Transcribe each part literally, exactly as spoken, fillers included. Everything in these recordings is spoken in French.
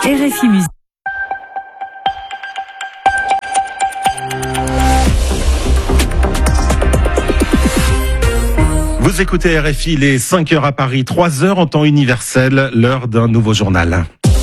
R F I Musique. Vous écoutez R F I, les cinq heures à Paris, trois heures en temps universel, l'heure d'un nouveau journal.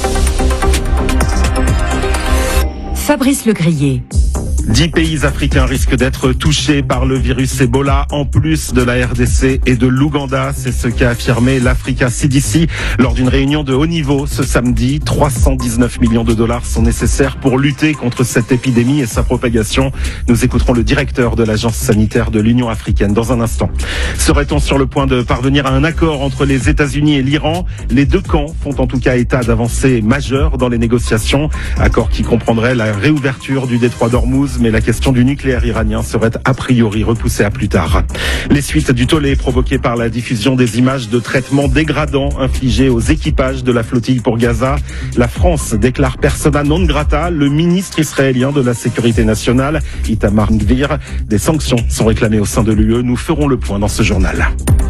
Fabrice Legrier. Dix pays africains risquent d'être touchés par le virus Ebola, en plus de la R D C et de l'Ouganda. C'est ce qu'a affirmé l'Africa C D C lors d'une réunion de haut niveau ce samedi. trois cent dix-neuf millions de dollars sont nécessaires pour lutter contre cette épidémie et sa propagation. Nous écouterons le directeur de l'Agence sanitaire de l'Union africaine dans un instant. Serait-on sur le point de parvenir à un accord entre les États-Unis et l'Iran? Les deux camps font en tout cas état d'avancées majeures dans les négociations. Accord qui comprendrait la réouverture du détroit d'Ormuz, mais la question du nucléaire iranien serait a priori repoussée à plus tard. Les suites du tollé provoquées par la diffusion des images de traitements dégradants infligés aux équipages de la flottille pour Gaza. La France déclare persona non grata le ministre israélien de la Sécurité nationale, Itamar Ben-Gvir. Des sanctions sont réclamées au sein de l'U E. Nous ferons le point dans ce journal.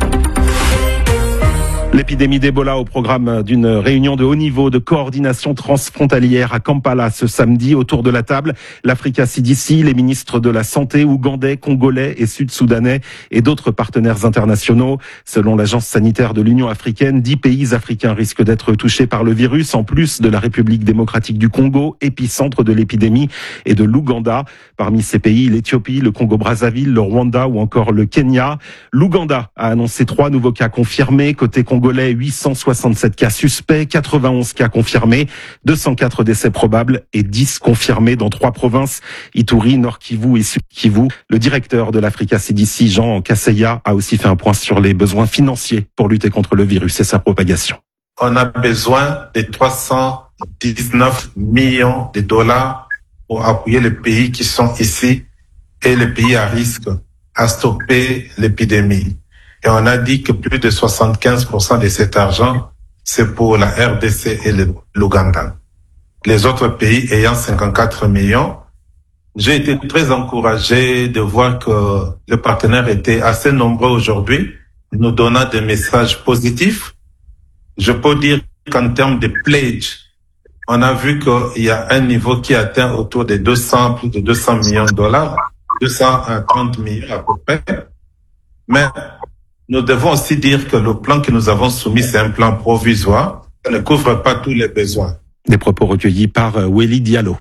L'épidémie d'Ebola au programme d'une réunion de haut niveau de coordination transfrontalière à Kampala ce samedi. Autour de la table, l'Africa C D C, les ministres de la Santé ougandais, congolais et sud-soudanais et d'autres partenaires internationaux. Selon l'Agence sanitaire de l'Union africaine, dix pays africains risquent d'être touchés par le virus, en plus de la République démocratique du Congo, épicentre de l'épidémie, et de l'Ouganda. Parmi ces pays, l'Éthiopie, le Congo-Brazzaville, le Rwanda ou encore le Kenya. L'Ouganda a annoncé trois nouveaux cas confirmés. Côté Congolais, huit cent soixante-sept cas suspects, quatre-vingt-onze cas confirmés, deux cent quatre décès probables et dix confirmés dans trois provinces, Ituri, Nord Kivu et Sud Kivu. Le directeur de l'Africa C D C, Jean Kaseya, a aussi fait un point sur les besoins financiers pour lutter contre le virus et sa propagation. On a besoin de trois cent dix-neuf millions de dollars pour appuyer les pays qui sont ici et les pays à risque à stopper l'épidémie. Et on a dit que plus de soixante-quinze pour cent de cet argent, c'est pour la R D C et l'Ouganda. Les autres pays ayant cinquante-quatre millions, j'ai été très encouragé de voir que les partenaires étaient assez nombreux aujourd'hui, nous donnant des messages positifs. Je peux dire qu'en termes de pledge, on a vu qu'il y a un niveau qui atteint autour de deux cents, plus de deux cents millions de dollars, deux cent trente millions à peu près. Mais nous devons aussi dire que le plan que nous avons soumis, c'est un plan provisoire. Ça ne couvre pas tous les besoins. Des propos recueillis par Weli Diallo.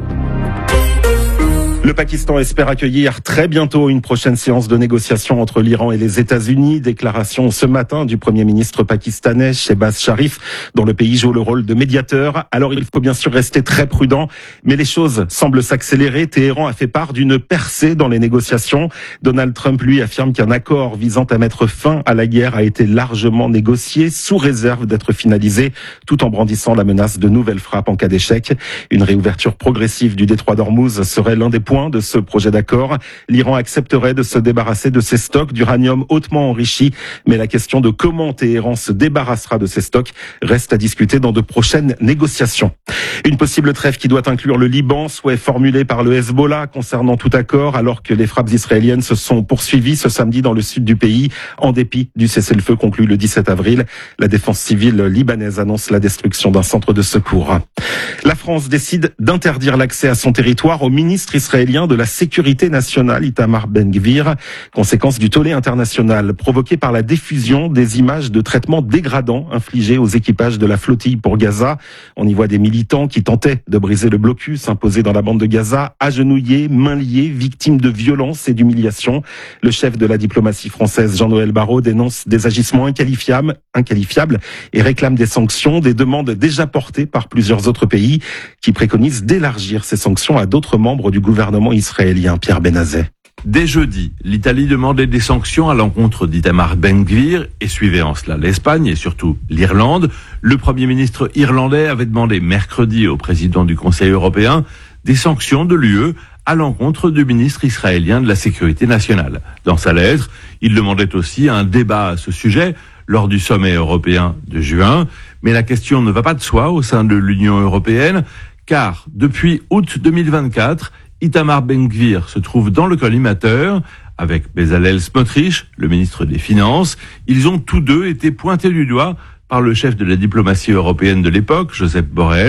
Le Pakistan espère accueillir très bientôt une prochaine séance de négociation entre l'Iran et les États-Unis. Déclaration ce matin du Premier ministre pakistanais, Shehbaz Sharif, dont le pays joue le rôle de médiateur. Alors il faut bien sûr rester très prudent, mais les choses semblent s'accélérer. Téhéran a fait part d'une percée dans les négociations. Donald Trump, lui, affirme qu'un accord visant à mettre fin à la guerre a été largement négocié, sous réserve d'être finalisé, tout en brandissant la menace de nouvelles frappes en cas d'échec. Une réouverture progressive du détroit d'Ormuz serait l'un des points de ce projet d'accord. L'Iran accepterait de se débarrasser de ses stocks d'uranium hautement enrichi, mais la question de comment Téhéran se débarrassera de ses stocks reste à discuter dans de prochaines négociations. Une possible trêve qui doit inclure le Liban, souhait formulé par le Hezbollah concernant tout accord, alors que les frappes israéliennes se sont poursuivies ce samedi dans le sud du pays, en dépit du cessez-le-feu conclu le dix-sept avril. La défense civile libanaise annonce la destruction d'un centre de secours. La France décide d'interdire l'accès à son territoire au ministre israélien de la Sécurité nationale, Itamar Ben-Gvir, conséquence du tollé international provoqué par la diffusion des images de traitements dégradants infligés aux équipages de la flottille pour Gaza. On y voit des militants qui tentaient de briser le blocus imposé dans la bande de Gaza, agenouillés, mains liées, victimes de violences et d'humiliations. Le chef de la diplomatie française, Jean-Noël Barrot, dénonce des agissements inqualifiables, inqualifiables et réclame des sanctions, des demandes déjà portées par plusieurs autres pays qui préconisent d'élargir ces sanctions à d'autres membres du gouvernement israélien. Pierre Benazet. Dès jeudi, l'Italie demandait des sanctions à l'encontre d'Itamar Ben-Gvir et suivait en cela l'Espagne et surtout l'Irlande. Le Premier ministre irlandais avait demandé mercredi au président du Conseil européen des sanctions de l'U E à l'encontre du ministre israélien de la Sécurité nationale. Dans sa lettre, il demandait aussi un débat à ce sujet lors du sommet européen de juin. Mais la question ne va pas de soi au sein de l'Union européenne, car depuis août deux mille vingt-quatre, Itamar Ben-Gvir se trouve dans le collimateur avec Bezalel Smotrich, le ministre des Finances. Ils ont tous deux été pointés du doigt par le chef de la diplomatie européenne de l'époque, Josep Borrell,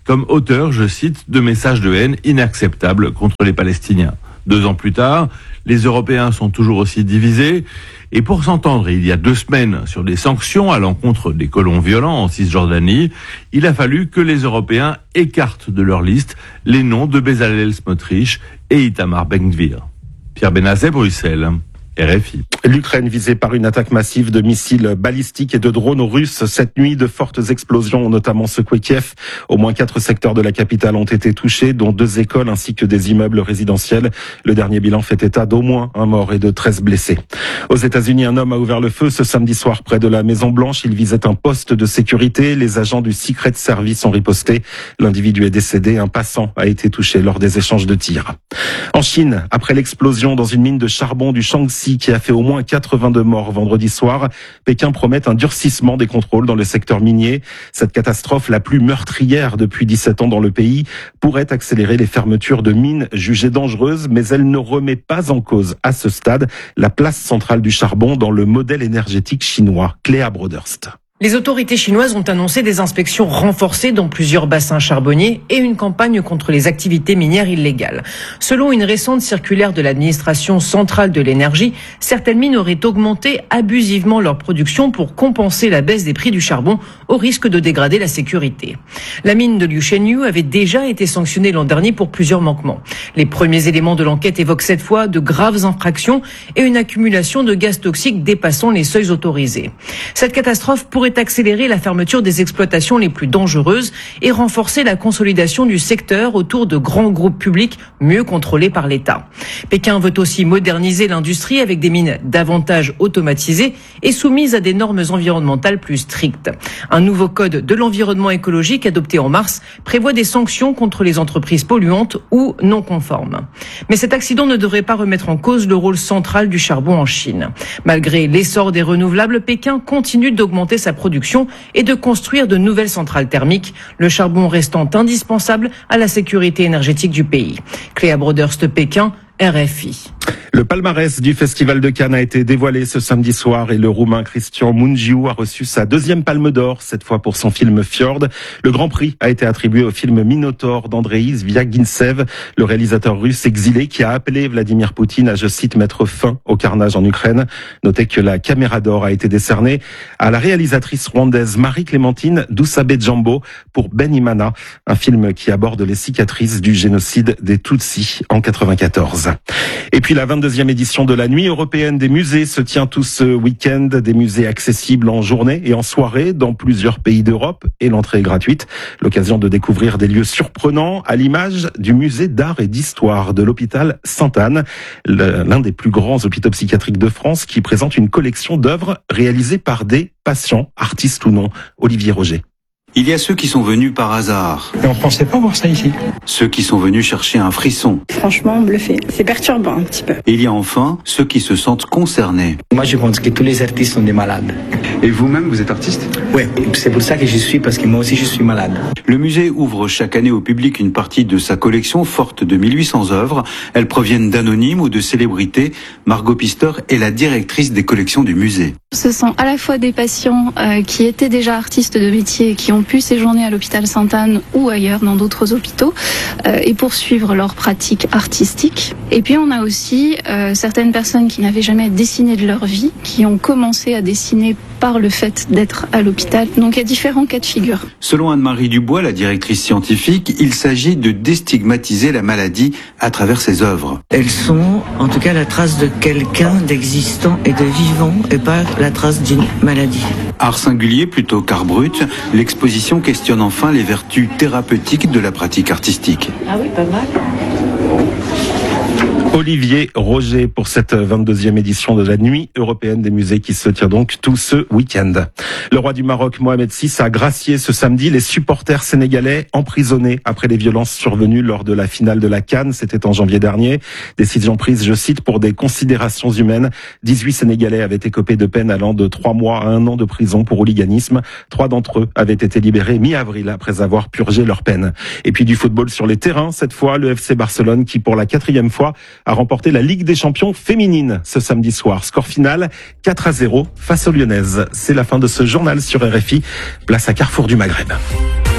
comme auteur, je cite, de messages de haine inacceptables contre les Palestiniens. Deux ans plus tard, les Européens sont toujours aussi divisés. Et pour s'entendre il y a deux semaines sur des sanctions à l'encontre des colons violents en Cisjordanie, il a fallu que les Européens écartent de leur liste les noms de Bezalel Smotrich et Itamar Ben-Gvir. Pierre Benazet, Bruxelles. R F I. L'Ukraine visée par une attaque massive de missiles balistiques et de drones russes cette nuit. De fortes explosions ont notamment secoué Kiev. Au moins quatre secteurs de la capitale ont été touchés, dont deux écoles ainsi que des immeubles résidentiels. Le dernier bilan fait état d'au moins un mort et de treize blessés. Aux États-Unis, un homme a ouvert le feu ce samedi soir près de la Maison-Blanche. Il visait un poste de sécurité. Les agents du Secret Service ont riposté. L'individu est décédé. Un passant a été touché lors des échanges de tirs. En Chine, après l'explosion dans une mine de charbon du Shaanxi qui a fait au moins quatre-vingt-deux morts vendredi soir, Pékin promet un durcissement des contrôles dans le secteur minier. Cette catastrophe, la plus meurtrière depuis dix-sept ans dans le pays, pourrait accélérer les fermetures de mines jugées dangereuses, mais elle ne remet pas en cause à ce stade la place centrale du charbon dans le modèle énergétique chinois. Cléa Broderst. Les autorités chinoises ont annoncé des inspections renforcées dans plusieurs bassins charbonniers et une campagne contre les activités minières illégales. Selon une récente circulaire de l'administration centrale de l'énergie, certaines mines auraient augmenté abusivement leur production pour compenser la baisse des prix du charbon au risque de dégrader la sécurité. La mine de Liu Shenyu avait déjà été sanctionnée l'an dernier pour plusieurs manquements. Les premiers éléments de l'enquête évoquent cette fois de graves infractions et une accumulation de gaz toxiques dépassant les seuils autorisés. Cette catastrophe pourrait accélérer la fermeture des exploitations les plus dangereuses et renforcer la consolidation du secteur autour de grands groupes publics mieux contrôlés par l'État. Pékin veut aussi moderniser l'industrie avec des mines davantage automatisées et soumises à des normes environnementales plus strictes. Un nouveau code de l'environnement écologique adopté en mars prévoit des sanctions contre les entreprises polluantes ou non conformes. Mais cet accident ne devrait pas remettre en cause le rôle central du charbon en Chine. Malgré l'essor des renouvelables, Pékin continue d'augmenter sa production et de construire de nouvelles centrales thermiques, le charbon restant indispensable à la sécurité énergétique du pays. Cléa Broderst, Pékin, R F I. Le palmarès du Festival de Cannes a été dévoilé ce samedi soir et le Roumain Cristian Mungiu a reçu sa deuxième Palme d'Or, cette fois pour son film Fjord. Le Grand Prix a été attribué au film Minotaur d'Andreï Zvyagintsev, le réalisateur russe exilé qui a appelé Vladimir Poutine à, je cite, mettre fin au carnage en Ukraine. Notez que la Caméra d'Or a été décernée à la réalisatrice rwandaise Marie-Clémentine Dusabe-Djambo pour Ben Imana, un film qui aborde les cicatrices du génocide des Tutsis en quatre-vingt-quatorze. Et puis la vingt-deuxième édition de la Nuit européenne des musées se tient tout ce week-end. Des musées accessibles en journée et en soirée dans plusieurs pays d'Europe et l'entrée est gratuite. L'occasion de découvrir des lieux surprenants à l'image du musée d'art et d'histoire de l'hôpital Sainte-Anne, l'un des plus grands hôpitaux psychiatriques de France qui présente une collection d'œuvres réalisées par des patients, artistes ou non. Olivier Roger. Il y a ceux qui sont venus par hasard. Et on pensait pas voir ça ici. Ceux qui sont venus chercher un frisson. Franchement, bluffé. C'est perturbant un petit peu. Et il y a enfin ceux qui se sentent concernés. Moi, je pense que tous les artistes sont des malades. Et vous-même, vous êtes artiste ? Oui, c'est pour ça que je suis, parce que moi aussi je suis malade. Le musée ouvre chaque année au public une partie de sa collection forte de mille huit cents œuvres. Elles proviennent d'anonymes ou de célébrités. Margot Pister est la directrice des collections du musée. Ce sont à la fois des patients euh, qui étaient déjà artistes de métier et qui ont pu séjourner à l'hôpital Sainte-Anne ou ailleurs dans d'autres hôpitaux euh, et poursuivre leur pratique artistique. Et puis on a aussi euh, certaines personnes qui n'avaient jamais dessiné de leur vie, qui ont commencé à dessiner par le fait d'être à l'hôpital. Donc il y a différents cas de figure. Selon Anne-Marie Dubois, la directrice scientifique, il s'agit de déstigmatiser la maladie à travers ses œuvres. Elles sont en tout cas la trace de quelqu'un d'existant et de vivant et pas la trace d'une maladie. Art singulier plutôt qu'art brut, l'exposition questionne enfin les vertus thérapeutiques de la pratique artistique. Ah oui, pas mal. Olivier Roger pour cette vingt-deuxième édition de la Nuit européenne des musées qui se tient donc tout ce week-end. Le roi du Maroc, Mohamed six, a gracié ce samedi les supporters sénégalais emprisonnés après les violences survenues lors de la finale de la CAN. C'était en janvier dernier. Décision prise, je cite, pour des considérations humaines. dix-huit Sénégalais avaient écopé de peine allant de trois mois à un an de prison pour hooliganisme. Trois d'entre eux avaient été libérés mi-avril après avoir purgé leur peine. Et puis du football sur les terrains, cette fois, le F C Barcelone qui, pour la quatrième fois, a remporté la Ligue des Champions féminine ce samedi soir. Score final quatre à zéro face aux Lyonnaises. C'est la fin de ce journal sur R F I. Place à Carrefour du Maghreb.